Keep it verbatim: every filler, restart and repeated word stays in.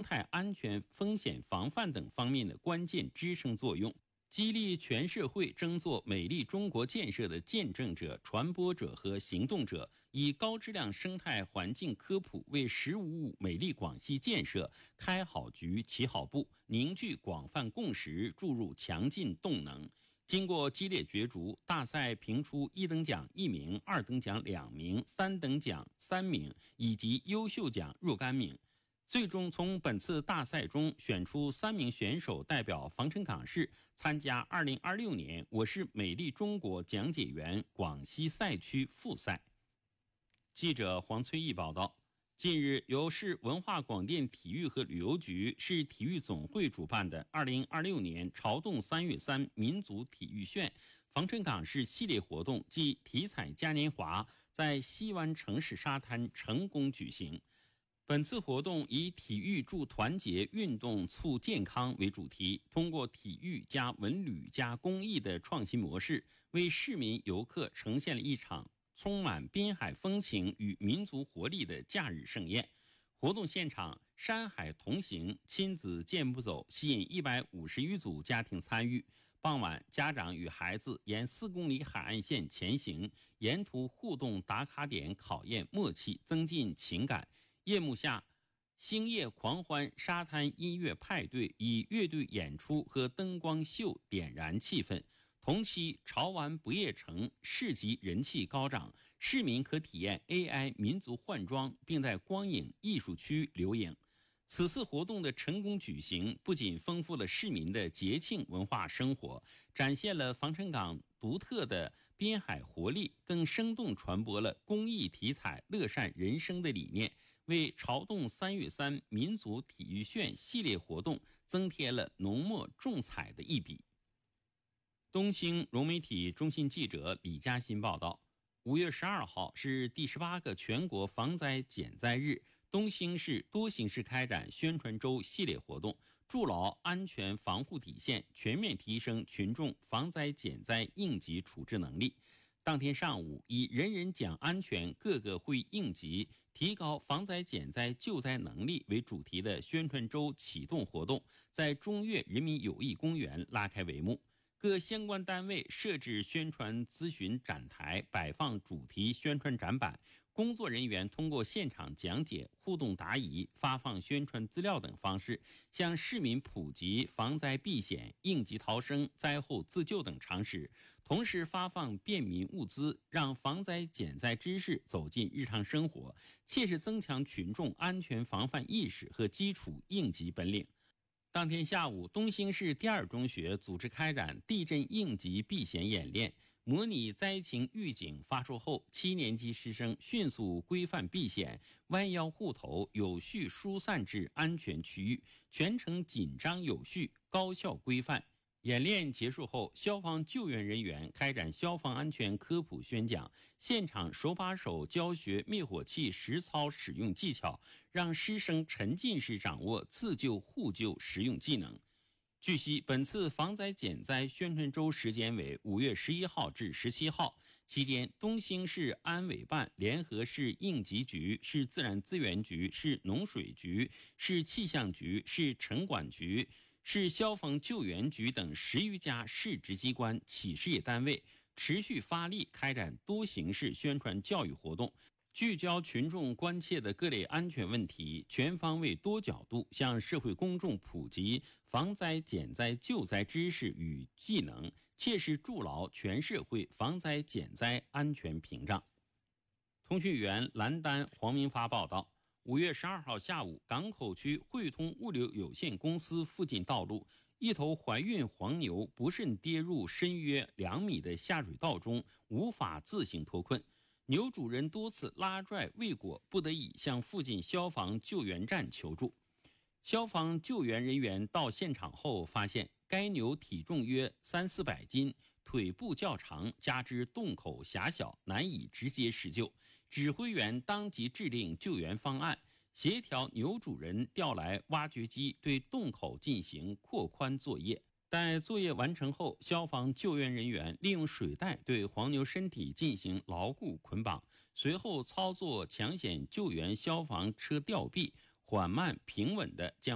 态安全风险防范等方面的关键支撑作用，激励全社会争做美丽中国建设的见证者、传播者和行动者，以高质量生态环境科普为“十五五”美丽广西建设开好局、起好步，凝聚广泛共识，注入强劲动能。经过激烈角逐，大赛评出一等奖一名、二等奖两名、三等奖三名以及优秀奖若干名。最终从本次大赛中选出三名选手代表防城港市参加二零二六年我是美丽中国讲解员广西赛区复赛。记者黄崔毅报道，近日由市文化广电体育和旅游局、市体育总会主办的二零二六年潮动三月三民族体育炫防城港市系列活动暨体彩嘉年华在西湾城市沙滩成功举行。本次活动以体育助团结、运动促健康为主题，通过体育加文旅加公益的创新模式，为市民游客呈现了一场充满滨海风情与民族活力的假日盛宴。活动现场山海同行，亲子健步走，吸引一百五十余组家庭参与。傍晚，家长与孩子沿四公里海岸线前行，沿途互动打卡点考验默契，增进情感。夜幕下，星夜狂欢沙滩音乐派对以乐队演出和灯光秀点燃气氛。同期潮玩不夜城市集人气高涨，市民可体验 A I 民族换装，并在光影艺术区留影。此次活动的成功举行，不仅丰富了市民的节庆文化生活，展现了防城港独特的滨海活力，更生动传播了公益体彩乐善人生的理念，为潮动三月三民族体育炫系列活动增添了浓墨重彩的一笔。东兴融媒体中心记者李嘉欣报道，五月十二号是第十八个全国防灾减灾日，东兴市多形式开展宣传周系列活动，筑牢安全防护底线，全面提升群众防灾减灾应急处置能力。当天上午，以人人讲安全，个个会应急，提高防灾减灾救灾能力为主题的宣传周启动活动在中越人民友谊公园拉开帷幕。各相关单位设置宣传咨询展台，摆放主题宣传展板，工作人员通过现场讲解、互动答疑、发放宣传资料等方式，向市民普及防灾避险、应急逃生、灾后自救等常识，同时发放便民物资，让防灾减灾知识走进日常生活，切实增强群众安全防范意识和基础应急本领。当天下午，东兴市第二中学组织开展地震应急避险演练，模拟灾情预警发出后，七年级师生迅速规范避险，弯腰护头，有序疏散至安全区域，全程紧张有序，高效规范。演练结束后，消防救援人员开展消防安全科普宣讲，现场手把手教学灭火器实操使用技巧，让师生沉浸式掌握自救互救实用技能。据悉，本次防灾减灾宣传周时间为五月十一号至十七号，期间东兴市安委办联合市应急局、市自然资源局、市农水局、市气象局、市城管局、市消防救援局等十余家市直机关、企事业单位持续发力开展多形式宣传教育活动，聚焦群众关切的各类安全问题，全方位多角度向社会公众普及防灾减灾救灾知识与技能，切实筑牢全社会防灾减灾安全屏障。通讯员蓝丹、黄明发报道，五月十二号下午，港口区汇通物流有限公司附近道路，一头怀孕黄牛不慎跌入深约两米的下水道中，无法自行脱困。牛主人多次拉拽未果，不得已向附近消防救援站求助。消防救援人员到现场后发现，该牛体重约三四百斤，腿部较长，加之洞口狭小，难以直接施救。指挥员当即制定救援方案，协调牛主人调来挖掘机对洞口进行扩宽作业。待作业完成后，消防救援人员利用水带对黄牛身体进行牢固捆绑，随后操作抢险救援消防车吊臂，缓慢平稳地将